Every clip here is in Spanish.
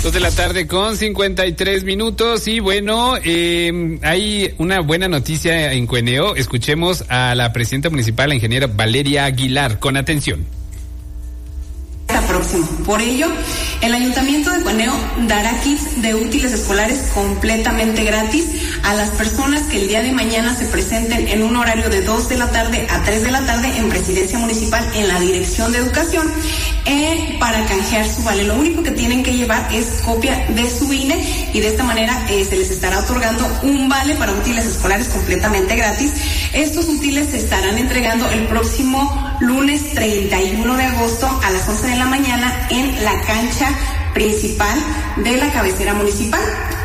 2:53 y bueno, hay una buena noticia en Cueneo. Escuchemos a la presidenta municipal, la ingeniera Valeria Aguilar, con atención. Próximo. Por ello, el Ayuntamiento de Cueneo dará kits de útiles escolares completamente gratis a las personas que el día de mañana se presenten en un horario de 2 de la tarde a 3 de la tarde en Presidencia Municipal en la Dirección de Educación para canjear su vale. Lo único que tienen que llevar es copia de su INE y de esta manera se les estará otorgando un vale para útiles escolares completamente gratis. Estos útiles se estarán entregando el próximo lunes 31 de agosto a las 11 de la mañana en la cancha principal de la cabecera municipal.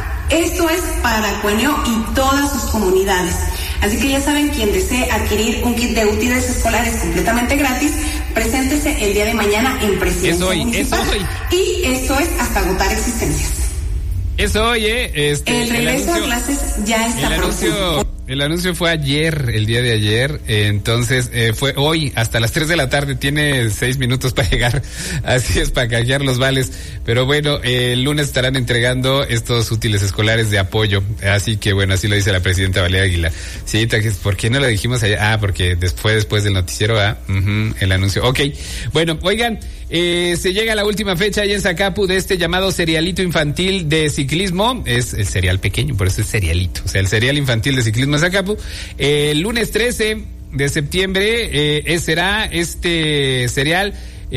Esto es para Cueneo y todas sus comunidades. Así que ya saben, quien desee adquirir un kit de útiles escolares completamente gratis, preséntese el día de mañana en Presidencia Municipal. Y esto es hasta agotar existencias. Eso hoy, el regreso a clases ya está próximo. El anuncio fue ayer, el día de ayer, entonces fue hoy hasta las 3 de la tarde, tiene 6 minutos para llegar, así es, para canjear los vales, pero bueno, el lunes estarán entregando estos útiles escolares de apoyo, así que bueno, así lo dice la presidenta Valeria Aguilar. Sí, ¿por qué no lo dijimos allá? Porque después del noticiero, el anuncio. Ok, bueno, oigan, se llega a la última fecha ahí en Zacapu de este llamado serialito infantil de ciclismo, es el cereal pequeño, por eso es serialito, o sea, el cereal infantil de ciclismo Zacapu. El lunes 13 de septiembre será este serial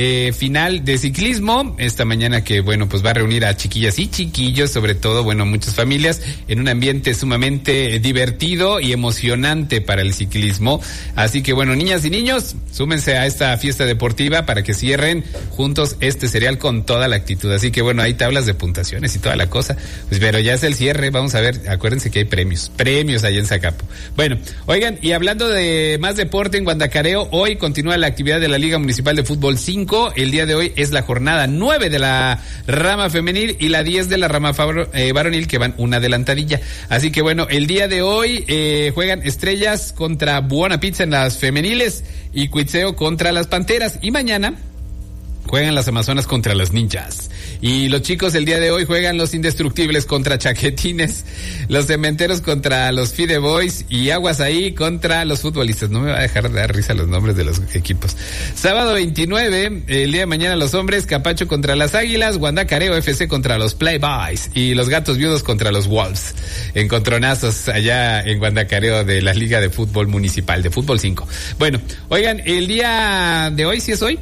final de ciclismo, esta mañana que bueno, pues va a reunir a chiquillas y chiquillos, sobre todo, bueno, muchas familias, en un ambiente sumamente divertido y emocionante para el ciclismo. Así que bueno, niñas y niños, súmense a esta fiesta deportiva para que cierren juntos este serial con toda la actitud. Así que bueno, hay tablas de puntuaciones y toda la cosa, pues pero ya es el cierre, vamos a ver, acuérdense que hay premios allá en Zacapu. Bueno, oigan, y hablando de más deporte en Guandacareo, hoy continúa la actividad de la Liga Municipal de Fútbol 5. El día de hoy es la jornada 9 de la rama femenil y la 10 de la rama varonil, que van una adelantadilla. Así que bueno, el día de hoy juegan Estrellas contra Buona Pizza en las femeniles y Cuitzeo contra las Panteras, y mañana juegan las Amazonas contra las Ninjas. Y los chicos el día de hoy juegan los Indestructibles contra Chaquetines, los Cementeros contra los Fide Boys y Aguas ahí contra los futbolistas. No me va a dejar de dar risa los nombres de los equipos. Sábado 29, el día de mañana los hombres, Capacho contra las Águilas, Guandacareo FC contra los Playboys y los Gatos Viudos contra los Wolves. Encontronazos allá en Guandacareo de la Liga de Fútbol Municipal, de Fútbol 5. Bueno, oigan, el día de hoy, ¿sí es hoy?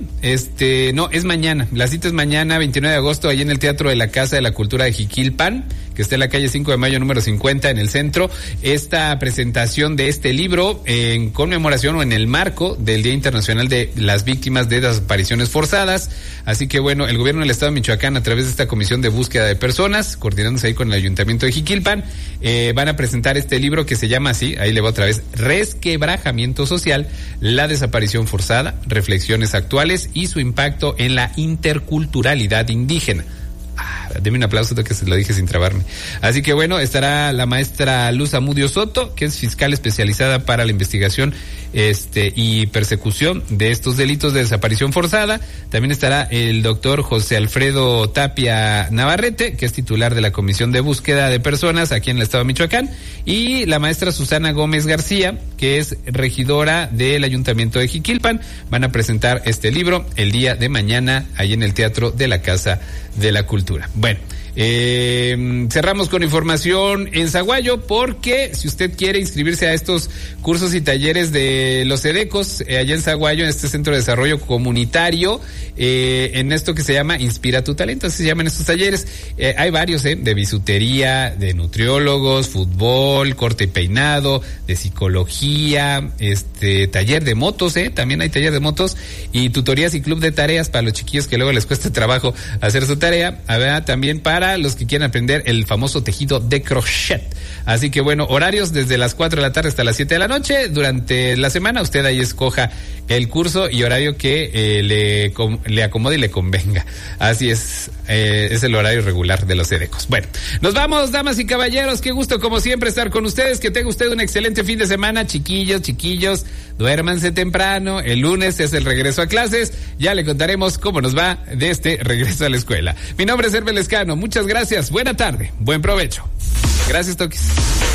No, es mañana. La cita es mañana, 29 de agosto, ahí en el Teatro de la Casa de la Cultura de Jiquilpan, que está en la calle 5 de Mayo número 50 en el centro. Esta presentación de este libro en conmemoración o en el marco del Día Internacional de las Víctimas de Desapariciones Forzadas. Así que bueno, el gobierno del Estado de Michoacán, a través de esta comisión de búsqueda de personas, coordinándose ahí con el Ayuntamiento de Jiquilpan, van a presentar este libro que se llama así, ahí le va otra vez, Resquebrajamiento Social, la desaparición forzada, reflexiones actuales y su impacto en la interculturalidad indígena. Deme un aplauso, que se lo dije sin trabarme. Así que bueno, estará la maestra Luz Amudio Soto, que es fiscal especializada para la investigación y persecución de estos delitos de desaparición forzada. También estará el doctor José Alfredo Tapia Navarrete, que es titular de la Comisión de Búsqueda de Personas aquí en el Estado de Michoacán, y la maestra Susana Gómez García, que es regidora del Ayuntamiento de Jiquilpan. Van a presentar este libro el día de mañana ahí en el Teatro de la Casa de la Cultura. Bueno, cerramos con información en Zaguayo, porque si usted quiere inscribirse a estos cursos y talleres de los EDECOS, allá en Zaguayo, en este Centro de Desarrollo Comunitario, en esto que se llama Inspira tu Talento, así se llaman estos talleres. Hay varios, de bisutería, de nutriólogos, fútbol, corte y peinado, de psicología, taller de motos, también hay taller de motos, y tutorías y club de tareas para los chiquillos que luego les cuesta trabajo hacer su tarea. Habrá también para los que quieran aprender el famoso tejido de crochet. Así que bueno, horarios desde las 4 de la tarde hasta las 7 de la noche. Durante la semana usted ahí escoja el curso y horario que le acomode y le convenga. Así es el horario regular de los EDECOS. Bueno, nos vamos, damas y caballeros. Qué gusto como siempre estar con ustedes. Que tenga usted un excelente fin de semana. Chiquillos, duérmanse temprano. El lunes es el regreso a clases. Ya le contaremos cómo nos va de este regreso a la escuela. Mi nombre es Herbert Lescano. Muchas gracias. Buena tarde. Buen provecho. Gracias, Toquis.